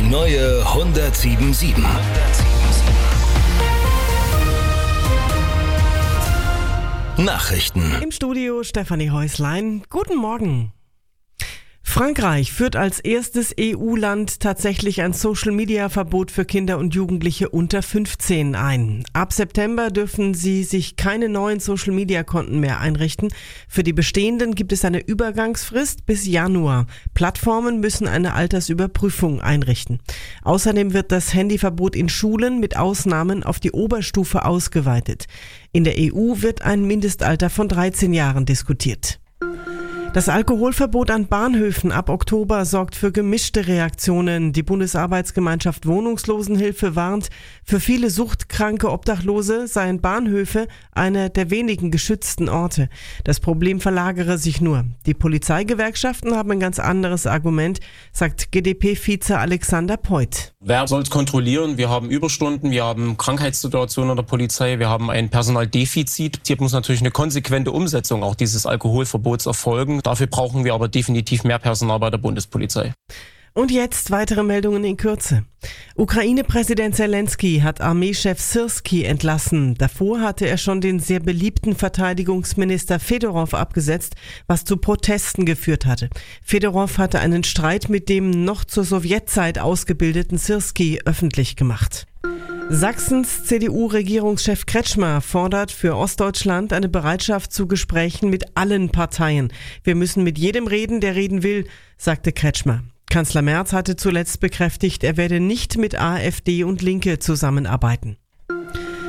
neue 107.7. Nachrichten. Im Studio Stefanie Häuslein. Guten Morgen. Frankreich führt als erstes EU-Land tatsächlich ein Social-Media-Verbot für Kinder und Jugendliche unter 15 ein. Ab September dürfen sie sich keine neuen Social-Media-Konten mehr einrichten. Für die bestehenden gibt es eine Übergangsfrist bis Januar. Plattformen müssen eine Altersüberprüfung einrichten. Außerdem wird das Handyverbot in Schulen mit Ausnahmen auf die Oberstufe ausgeweitet. In der EU wird ein Mindestalter von 13 Jahren diskutiert. Das Alkoholverbot an Bahnhöfen ab Oktober sorgt für gemischte Reaktionen. Die Bundesarbeitsgemeinschaft Wohnungslosenhilfe warnt, für viele suchtkranke Obdachlose seien Bahnhöfe einer der wenigen geschützten Orte. Das Problem verlagere sich nur. Die Polizeigewerkschaften haben ein ganz anderes Argument, sagt GdP-Vize Alexander Peuth. Wer soll es kontrollieren? Wir haben Überstunden, wir haben Krankheitssituationen in der Polizei, wir haben ein Personaldefizit. Hier muss natürlich eine konsequente Umsetzung auch dieses Alkoholverbots erfolgen. Dafür brauchen wir aber definitiv mehr Personal bei der Bundespolizei. Und jetzt weitere Meldungen in Kürze. Ukraine-Präsident Zelensky hat Armeechef Syrskyi entlassen. Davor hatte er schon den sehr beliebten Verteidigungsminister Fedorov abgesetzt, was zu Protesten geführt hatte. Fedorov hatte einen Streit mit dem noch zur Sowjetzeit ausgebildeten Syrskyi öffentlich gemacht. Sachsens CDU-Regierungschef Kretschmer fordert für Ostdeutschland eine Bereitschaft zu Gesprächen mit allen Parteien. Wir müssen mit jedem reden, der reden will, sagte Kretschmer. Kanzler Merz hatte zuletzt bekräftigt, er werde nicht mit AfD und Linke zusammenarbeiten.